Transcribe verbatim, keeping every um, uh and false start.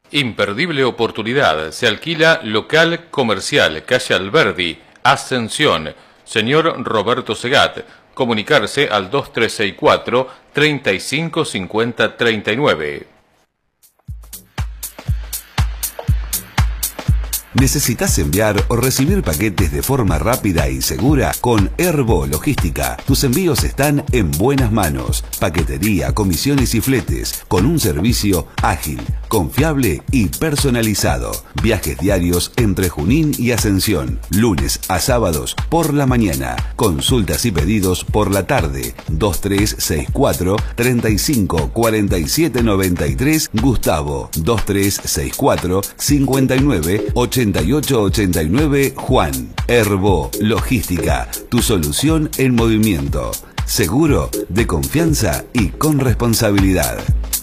Imperdible oportunidad. Se alquila local comercial, calle Alberdi, Ascensión. Señor Roberto Segat. Comunicarse al dos tres seis cuatro, treinta y cinco cincuenta treinta y nueve. ¿Necesitas enviar o recibir paquetes de forma rápida y segura? Con Herbo Logística, tus envíos están en buenas manos. Paquetería, comisiones y fletes, con un servicio ágil, confiable y personalizado. Viajes diarios entre Junín y Ascensión, lunes a sábados por la mañana. Consultas y pedidos por la tarde. dos tres seis cuatro, treinta y cinco cuarenta y siete noventa y tres, Gustavo. dos tres seis cuatro, cincuenta y nueve ochenta y ocho ochenta y nueve, Juan. Herbo Logística, tu solución en movimiento. Seguro, de confianza y con responsabilidad.